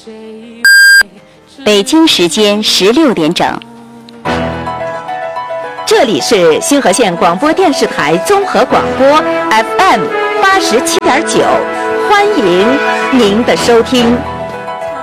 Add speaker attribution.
Speaker 1: 北京时间16点整。
Speaker 2: 这里是新河县广播电视台综合广播 FM87.9，欢迎您的收听。